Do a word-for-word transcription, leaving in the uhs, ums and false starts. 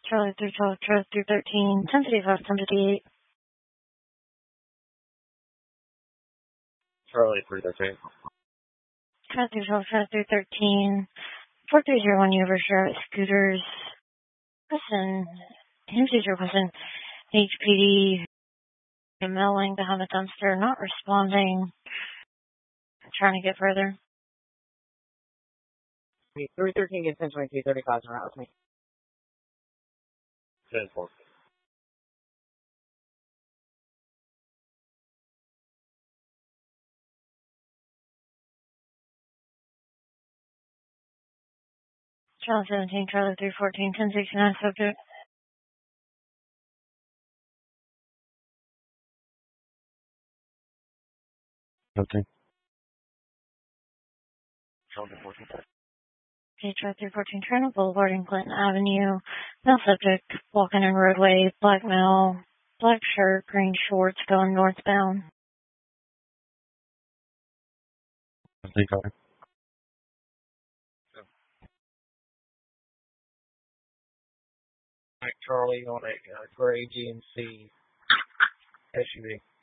Charlie through twelve, Charlie through thirteen, ten fifty-five, ten fifty-eight. Charlie through thirteen. Charlie through twelve, Charlie through thirteen, four three zero one U over Charlotte Scooters. Person, N two zero person, H P D, milling behind the dumpster, not responding. Trying to get further. three thirteen gets ten twenty-two, thirty-five is around with me. ten four. Charlie seventeen, Charlie three fourteen, ten sixty-nine, subject. Okay. Charlie fourteen. Okay, Charlie three fourteen, Turner Boulevard and Clinton Avenue. Male subject, walking in roadway, black male, black shirt, green shorts, going northbound. Take over. Charlie on a uh, gray G M C S U V.